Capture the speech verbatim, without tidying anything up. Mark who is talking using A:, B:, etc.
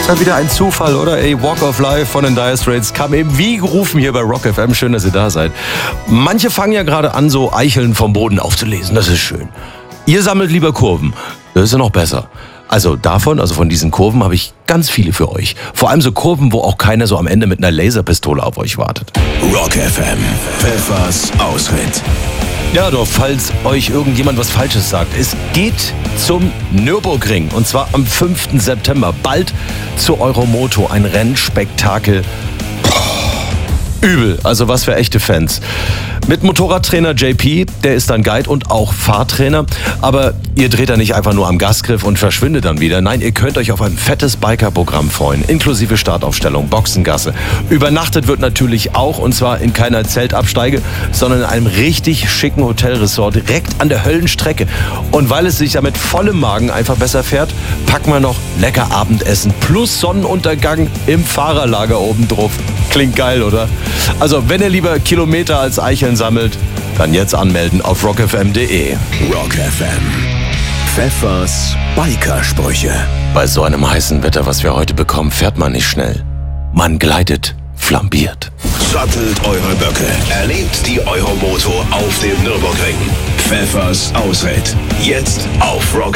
A: Ist ja wieder ein Zufall, oder? Ey, Walk of Life von den Dire Straits kam eben wie gerufen hier bei Rock F M. Schön, dass ihr da seid. Manche fangen ja gerade an, so Eicheln vom Boden aufzulesen. Das ist schön. Ihr sammelt lieber Kurven. Das ist ja noch besser. Also davon, also von diesen Kurven, habe ich ganz viele für euch. Vor allem so Kurven, wo auch keiner so am Ende mit einer Laserpistole auf euch wartet.
B: Rock F M. Pfeffers Ausritt.
A: Ja, doch, falls euch irgendjemand was Falsches sagt. Es geht zum Nürburgring und zwar am fünften September. Bald zu Euromoto, ein Rennspektakel. Übel, also was für echte Fans. Mit Motorradtrainer J P, der ist dann Guide und auch Fahrtrainer. Aber ihr dreht da nicht einfach nur am Gasgriff und verschwindet dann wieder. Nein, ihr könnt euch auf ein fettes Biker-Programm freuen. Inklusive Startaufstellung, Boxengasse. Übernachtet wird natürlich auch, und zwar in keiner Zeltabsteige, sondern in einem richtig schicken Hotelresort direkt an der Höllenstrecke. Und weil es sich ja mit vollem Magen einfach besser fährt, packen wir noch lecker Abendessen plus Sonnenuntergang im Fahrerlager oben drauf. Klingt geil, oder? Also, wenn ihr lieber Kilometer als Eicheln sammelt, dann jetzt anmelden auf rock f m punkt d e.
B: Rock F M. Pfeffers Bikersprüche.
A: Bei so einem heißen Wetter, was wir heute bekommen, fährt man nicht schnell. Man gleitet flambiert.
B: Sattelt eure Böcke. Erlebt die Euromoto auf dem Nürburgring. Pfeffers Ausritt. Jetzt auf Rock